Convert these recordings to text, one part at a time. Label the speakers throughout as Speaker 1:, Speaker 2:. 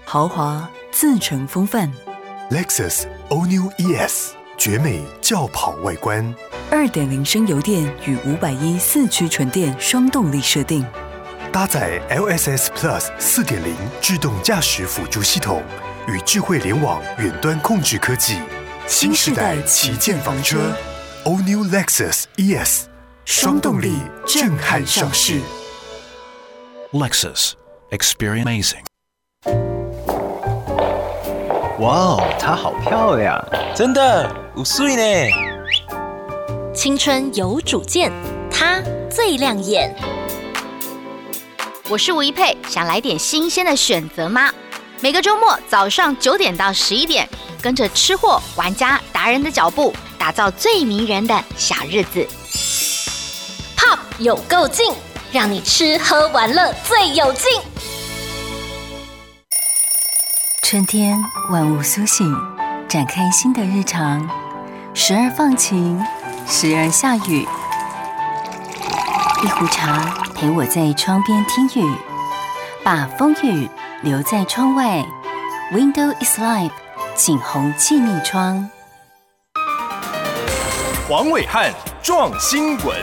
Speaker 1: 豪华自成风范。
Speaker 2: Lexus All New ES 绝美轿跑外观
Speaker 1: ，2.0升油电与510四驱纯电双动力设定，
Speaker 2: 搭载 LSS Plus 4.0 自动驾驶辅助系统与智慧联网远端控制科技，新世代旗舰房车 All New Lexus ES 双动力震撼上市。
Speaker 3: Lexus Experience Amazing。哇哦，她好漂亮！
Speaker 4: 真的，有水呢。
Speaker 5: 青春有主见，她最亮眼。我是吴一佩，想来点新鲜的选择吗？每个周末早上9点到11点，跟着吃货、玩家、达人的脚步，打造最迷人的小日子。Pop 有够劲，让你吃喝玩乐最有劲。
Speaker 1: 春天万物苏醒，展开新的日常，时而放晴，时而下雨。一壶茶陪我在窗边听雨，把风雨留在窗外。Window is life， 景洪气密窗。
Speaker 6: 黄伟汉撞新闻。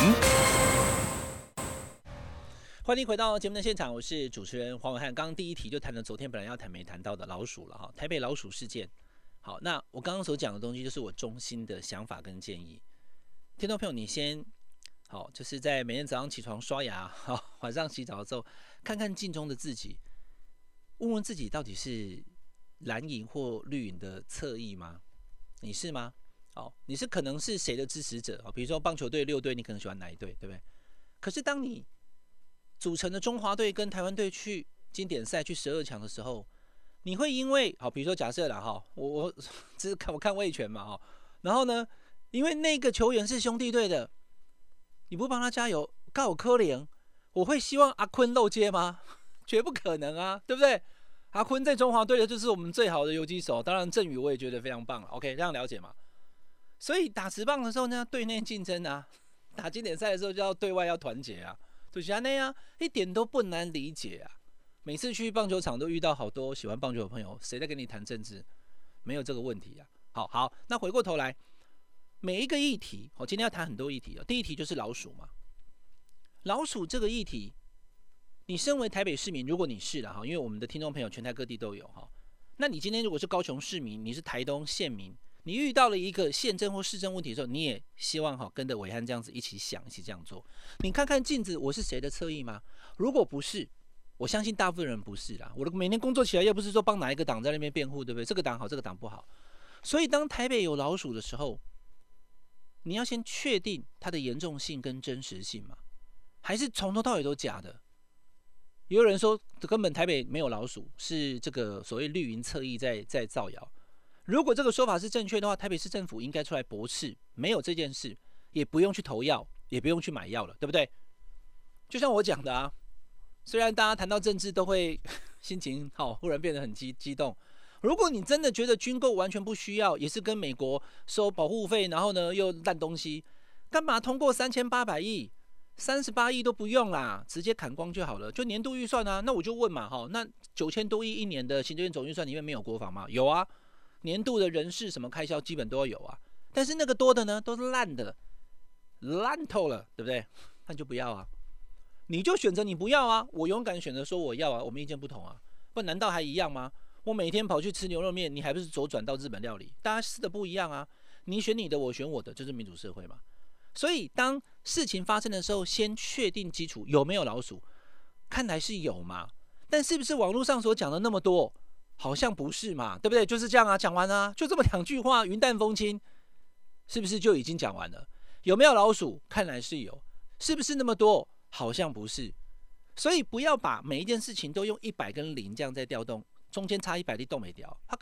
Speaker 7: 欢迎回到节目的现场，我是主持人黄伟汉。刚刚第一题就谈了昨天本来要谈没谈到的老鼠了哈，台北老鼠事件。好，那我刚刚所讲的东西就是我衷心的想法跟建议。听众朋友，你先好，就是在每天早上起床刷牙，好，晚上洗澡的时候，看看镜中的自己，问问自己到底是蓝营或绿营的侧翼吗？你是吗？好，你是可能是谁的支持者？比如说棒球队6队，你可能喜欢哪一队，对不对？可是当你组成的中华队跟台湾队去经典赛去12强的时候，你会因为好，比如说假设啦哈，我只是我看味全嘛哈，然后呢，因为那个球员是兄弟队的，你不帮他加油，告我可怜，我会希望阿坤漏接吗？绝不可能啊，对不对？阿坤在中华队的就是我们最好的游击手，当然郑宇我也觉得非常棒了 ，OK， 这样了解嘛？所以打职棒的时候呢，队内竞争啊，打经典赛的时候就要对外要团结啊。就是这样啊，一点都不难理解啊。每次去棒球场都遇到好多喜欢棒球的朋友，谁在跟你谈政治？没有这个问题啊。好，那回过头来，每一个议题，我今天要谈很多议题。第一题就是老鼠嘛。老鼠这个议题，你身为台北市民，如果你是啦哈，因为我们的听众朋友全台各地都有哈，那你今天如果是高雄市民，你是台东县民，你遇到了一个县政或市政问题的时候，你也希望跟着伟汉这样子一起想，一起这样做。你看看镜子，我是谁的侧翼吗？如果不是，我相信大部分人不是啦。我每天工作起来，又不是说帮哪一个党在那边辩护，对不对？这个党好，这个党不好。所以当台北有老鼠的时候，你要先确定它的严重性跟真实性嘛？还是从头到尾都假的？也有人说根本台北没有老鼠，是这个所谓绿营侧翼在造谣。如果这个说法是正确的话，台北市政府应该出来驳斥，没有这件事，也不用去投药，也不用去买药了，对不对？就像我讲的啊，虽然大家谈到政治都会心情忽然变得很激动。如果你真的觉得军购完全不需要，也是跟美国收保护费，然后呢又烂东西，干嘛通过3800亿、38亿都不用啦，直接砍光就好了，就年度预算啊。那我就问嘛，那9000多亿一年的行政院总预算里面没有国防吗？有啊。年度的人事什么开销基本都要有啊，但是那个多的呢都是烂的，烂透了，对不对？那就不要啊，你就选择你不要啊，我勇敢选择说我要啊，我们意见不同啊，不难道还一样吗？我每天跑去吃牛肉面，你还不是左转到日本料理？大家吃的不一样啊，你选你的，我选我的，就是民主社会嘛。所以当事情发生的时候，先确定基础有没有老鼠，看来是有嘛，但是不是网络上所讲的那么多？好像不是嘛，对不对？就是这样啊，讲完啊，就这么2句话，云淡风轻，是不是就已经讲完了？有没有老鼠？看来是有，是不是那么多？好像不是。所以不要把每一件事情都用100跟0这样在调动，中间差100的动没掉，它